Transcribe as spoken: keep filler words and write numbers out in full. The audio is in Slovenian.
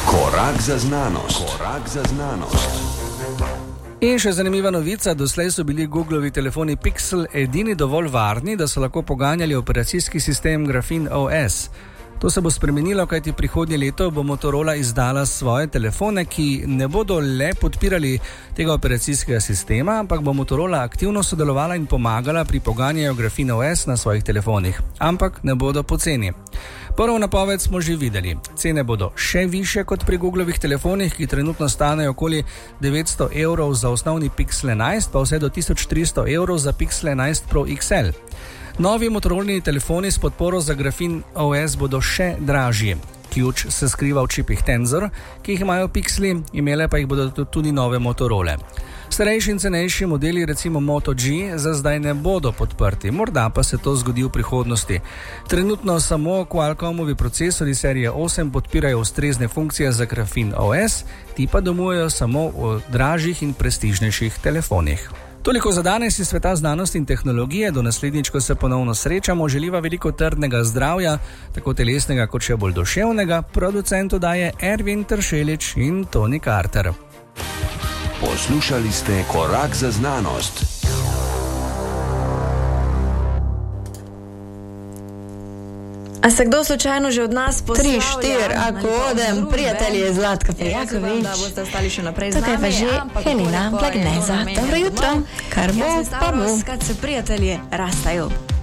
Korak za znanost. Korak za znanost. In še zanimiva novica, doslej so bili Googlovi telefoni Pixel edini dovolj varni, da so lahko poganjali operacijski sistem Graphene O S. To se bo spremenilo, kajti prihodnje leto bo Motorola izdala svoje telefone, ki ne bodo le podpirali tega operacijskega sistema, ampak bo Motorola aktivno sodelovala in pomagala pri poganjanju Graphene O S na svojih telefonih. Ampak ne bodo poceni. Prvo napoved smo že videli. Cene bodo še više kot pri Googlovih telefonih, ki trenutno stanejo okoli devetsto evrov za osnovni Pixel enajst, pa vse do tisoč tristo evrov za Pixel enajst Pro X L. Novi Motorolini telefoni s podporo za Graphene O S bodo še dražji. Ključ se skriva v čipih Tensor, ki jih imajo Pixeli, imele pa jih bodo tudi nove Motorole. Starejši in cenejši modeli, recimo Moto G, za zdaj ne bodo podprti, morda pa se to zgodi v prihodnosti. Trenutno samo Qualcommovi procesori serije osem podpirajo ustrezne funkcije za Graphene O S, ti pa domujejo samo v dražjih in prestižnejših telefonih. Toliko za danes iz sveta znanosti in tehnologije. Do naslednjič, ko se ponovno srečamo, želiva veliko trdnega zdravja, tako telesnega kot še bolj duševnega. Producentu daje Ervin Tršelič in Toni Carter. Poslušali ste Korak za znanost. A se kdo slučajno že od nas poslavlja? Tri, štir, ako odem, prijatelji je Zlatka Peljaković. Tukaj pa že Helena Blagneza. Dobro jutro, kar bo, pa bo. Kad se prijatelji rastajo.